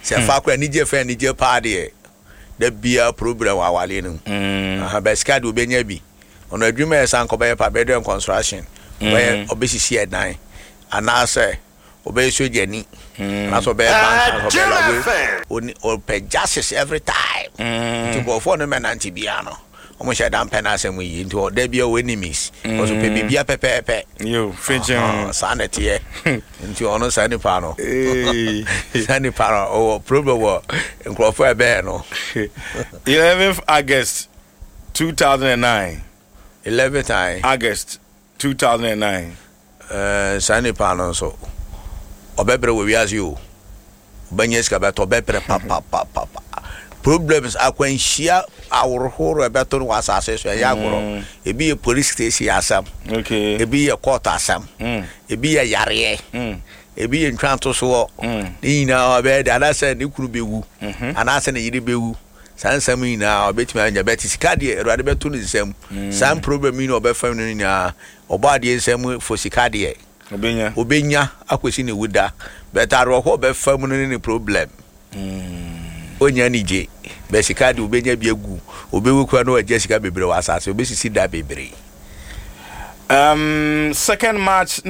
Se fa kwa nije fa nije pa de da bia problem wa wale no ba sika de obenya bi ono adwuma e san ko be pa be do construction we obesisi edan anase obeso jeni na so be man so be o pe justice every time to go for no man anti bia no omo she dan pen asem yi nti da bia we enemies because pe bibia pepepe yo fetching sanity e nti ono sani pa no sani pa o problem wo nkrofo e be no 11th August 2009 11th August 2009 sani pa no so obebre we wiase o banyeska beto bebre papa problems akwanhia awrohoro ebeto no wasase so ya agoro ebi ye police station asam okay ebi ye court asam ebi ye yare ebi ye ntwanto so ni na obeda anase ni kuru bewu anase ne yiri bewu sansam ni na obetimi anya beti sikade erade beto ni nsam sam problem ni obefam ni na obade nsam for sikade obenya akwesi ne wuda betaro ho befam ni problem onya nije be sikade obenya biagu obewu kwa no aje sika bebre wasase obesisi da bebre 2nd March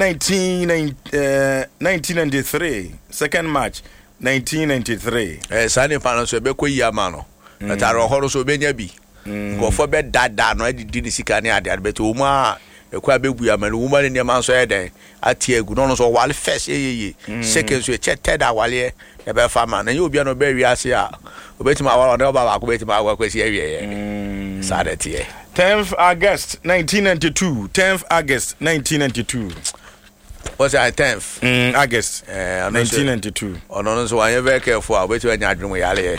1993 2nd March 1993 sane pano so be koyi amano betaro ho so obenya bi gofo be dada no adidi ni sika ne ade beto uma ekwa bebu amano uma ne ma so eden atie egu no so wale first second so cheted awale e be fama na ye obi no be wiase a obetima awale no baba ko betima agwa kwesi awie sadete 10th August 1992 10th August 1992 what's that 10th August 1992 ono so wan very careful obetima nya adwum yale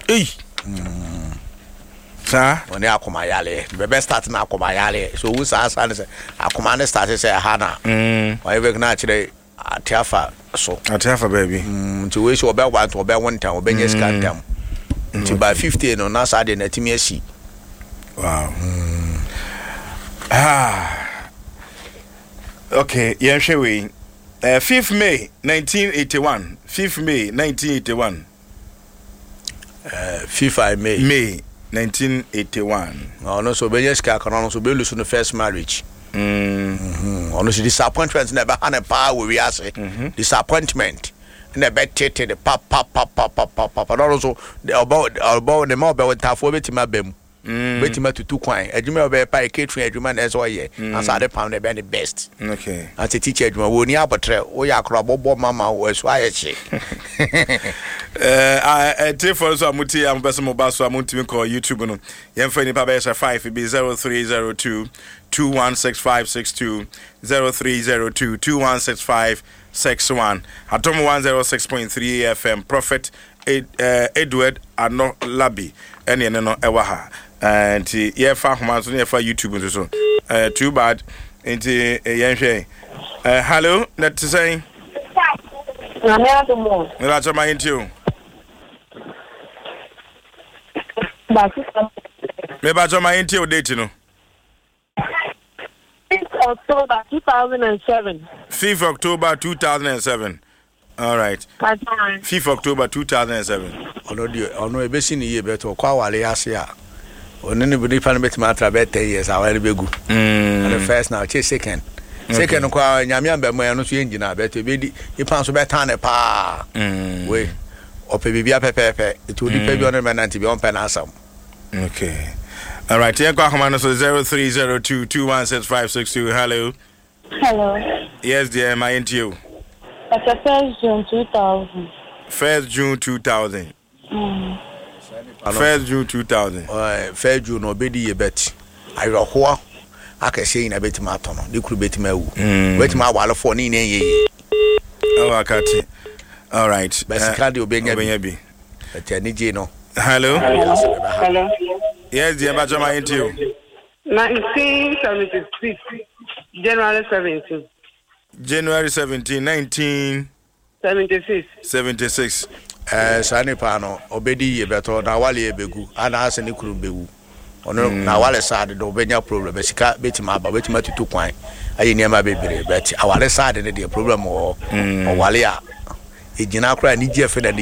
sa oni akoma yale be start na akoma yale so wu sa sa ne akoma ne start say hana wan very na kire atiafa so atiafa baby to we so be want to be one time obenye scandam to by 50 no na sa de na timi asi wow okay yeah we 5th May 1981 5th May 1981 5th May 1981 no so benye ska kono so be lose no first marriage ono so disappointment na be hana pa we ase disappointment na be tete the papa no so about the more be tafo betima bem betima tutu kwan adwuma be pa catering adwuma na so ye ansade pound be the best okay ante teacher adwuma wo ni abotre wo ya akro bobo mama wo so ayeche take for so amuti am person mobile so amuti call YouTube no yemfa ni pa be 5 be 0302 216562 0302 216561 atom 106.3 FM Prophet Edward Ano Labi ene no ewa ha and yefa homa so yefa YouTube so too bad enti yenhwe hello let to say na me atomo na chama intio me ba chama intio date no 5th October 2007 5th October 2007 all right 5th October 2007 ono ebesi ni ye beto kwa wale ase a ono ne budi fa no betima tra be 10 years awale begu and the first now che second kwa nyame amba mo ya no so engina beto be ipan so beta ne pa we ope bibia pepepe it would be on the nanti be on pen asam okay all right here kwa komando so 0302 216562 hello yes dear my into you that's 1st June 2000 1st June 2000 1st June 2000 1st June obedi ye bet ayoho akese ina betima atono de kuru betima wu betima awale fo ni ye oh akati all right basically obenya bi atani je no hello yes dear bajama into you 1976 January 17 1976 sani pano obedi ye beto na wale ebegu ana ase ni kuru bewu ono na wale side do obenya problem besika betima aba betima tutu kwan ayi niam bebre bet awale side ne de problem o wale a ejina akra ni je fe